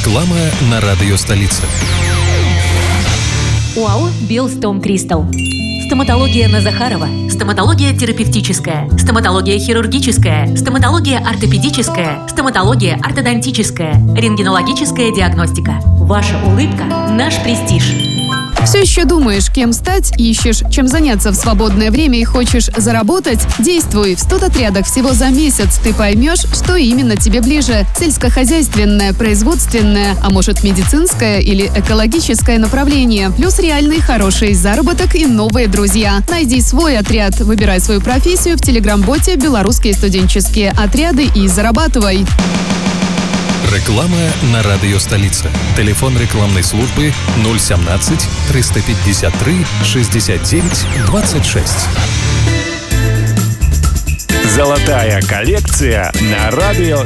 Реклама на радио «Столица». ОАО «Белстом Кристалл». Стоматология на Захарова, стоматология терапевтическая, стоматология хирургическая, стоматология ортопедическая, стоматология ортодонтическая, рентгенологическая диагностика. Ваша улыбка – наш престиж. Все еще думаешь, кем стать, ищешь, чем заняться в свободное время и хочешь заработать? Действуй! В студотрядах всего за месяц ты поймешь, что именно тебе ближе. Сельскохозяйственное, производственное, а может медицинское или экологическое направление. Плюс реальный хороший заработок и новые друзья. Найди свой отряд, выбирай свою профессию в телеграм-боте «Белорусские студенческие отряды» и зарабатывай. Реклама на радио «Столица». Телефон рекламной службы 017 353 69 26. Золотая коллекция на радио